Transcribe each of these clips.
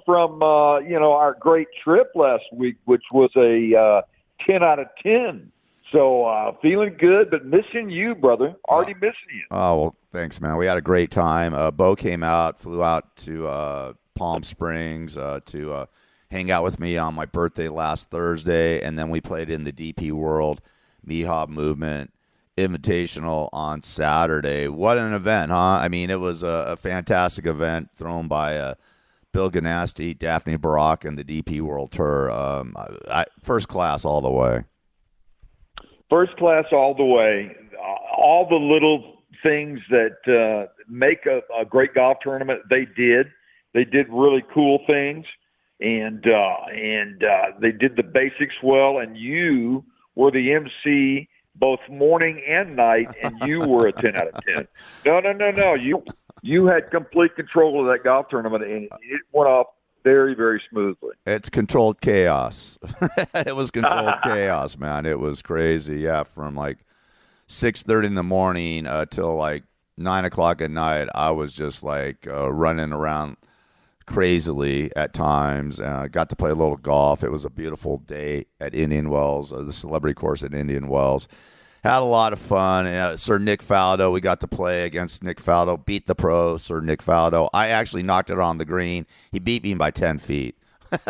from our great trip last week, which was a 10 out of 10. So feeling good, but missing you, brother. Already missing you. Oh, well, thanks, man. We had a great time. Bo came out, flew out to Palm Springs to hang out with me on my birthday last Thursday, and then we played in the DP World Mihawk Movement Invitational on Saturday. What an event, huh? I mean, it was a fantastic event thrown by Bill Ganasty, Daphne Barak, and the DP World Tour. First class all the way. First class all the way. All the little things that make a great golf tournament, they did. They did really cool things, and they did the basics well. And you were the MC both morning and night, and you were a 10 out of 10. No. You had complete control of that golf tournament, and it went off very, very smoothly. It's controlled chaos. It was controlled chaos, man. It was crazy. Yeah, from like 6:30 in the morning till like 9 o'clock at night, I was just like running around crazily at times. Got to play a little golf. It was a beautiful day at Indian Wells, the celebrity course at Indian Wells. Had a lot of fun. Sir Nick Faldo, we got to play against Nick Faldo, beat the pro, Sir Nick Faldo. I actually knocked it on the green. He beat me by 10 feet.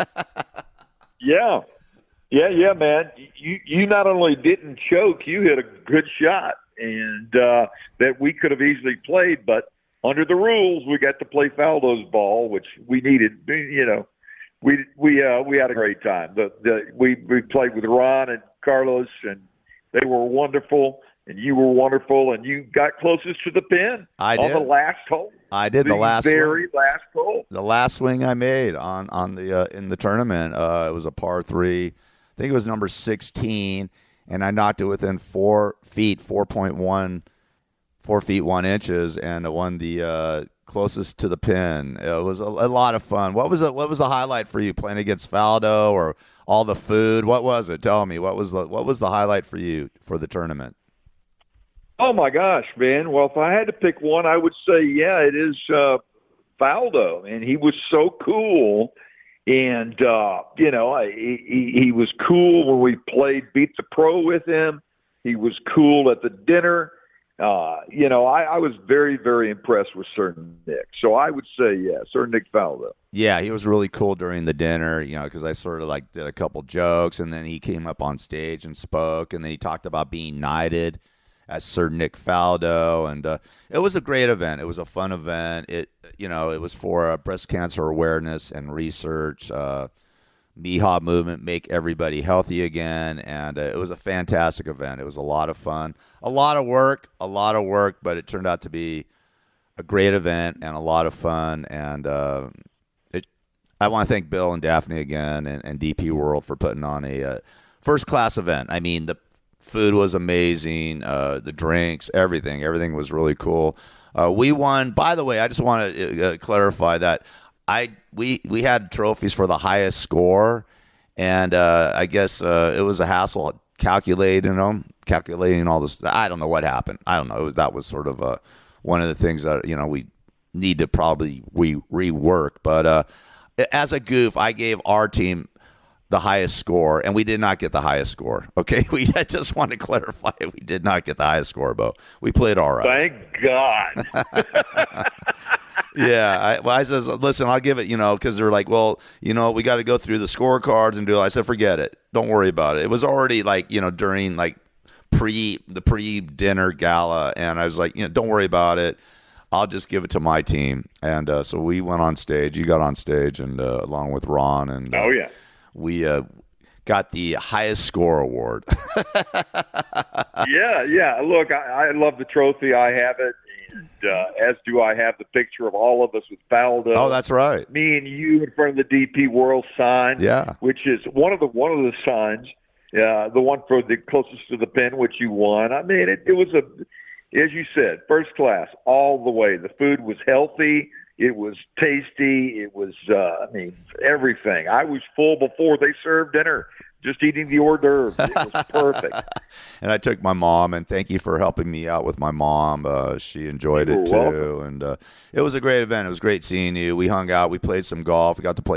Yeah, man. You not only didn't choke, you hit a good shot, and that we could have easily played, but under the rules, we got to play Faldo's ball, which we needed. We had a great time. We played with Ron and Carlos, and they were wonderful, and you were wonderful, and you got closest to the pin on the last hole. I did the last hole. The last swing I made on the in the tournament. It was a par 3. I think it was number 16, and I knocked it within 4 feet, 4.1, 4 feet 1 inches, and I won the closest to the pin. It was a lot of fun. What was the highlight for you, playing against Faldo, or all the food? What was it? Tell me. What was the highlight for you for the tournament? Oh my gosh, man. Well, if I had to pick one, I would say, it is Faldo, and he was so cool. And he was cool when we played Beat the Pro with him. He was cool at the dinner. I was very, very impressed with Sir Nick. So I would say, Sir Nick Faldo. Yeah, he was really cool during the dinner, because I sort of like did a couple jokes, and then he came up on stage and spoke, and then he talked about being knighted as Sir Nick Faldo, and it was a great event. It was a fun event. It was for breast cancer awareness and research. Mihawk Movement, make everybody healthy again, and it was a fantastic event. It was a lot of fun, a lot of work, but it turned out to be a great event and a lot of fun. And I want to thank Bill and Daphne again and DP World for putting on a first-class event. I mean, the food was amazing, the drinks, everything was really cool. We won. By the way, I just want to clarify that we had trophies for the highest score, and I guess it was a hassle calculating all this. I don't know what happened. I don't know. That was sort of one of the things that we need to probably rework. But as a goof, I gave our team the highest score, and we did not get the highest score. Okay, I just want to clarify we did not get the highest score, Bo. We played all right. Thank God. Yeah, I says, listen, I'll give it, because they're like, well, we got to go through the scorecards and do it. I said, forget it. Don't worry about it. It was already during the pre-dinner gala, and I was like, don't worry about it. I'll just give it to my team. And so we went on stage. You got on stage, and along with Ron, and we got the highest score award. Yeah. Look, I love the trophy. I have it. And as do I have the picture of all of us with Faldo. Oh, that's right. Me and you in front of the DP World sign. Yeah. Which is one of the signs, the one for the closest to the pin, which you won. I mean, it was as you said, first class all the way. The food was healthy. It was tasty. It was, everything. I was full before they served dinner, just eating the hors d'oeuvres. It was perfect. And I took my mom, and thank you for helping me out with my mom. She enjoyed it too. Welcome. And it was a great event. It was great seeing you. We hung out. We played some golf. We got to play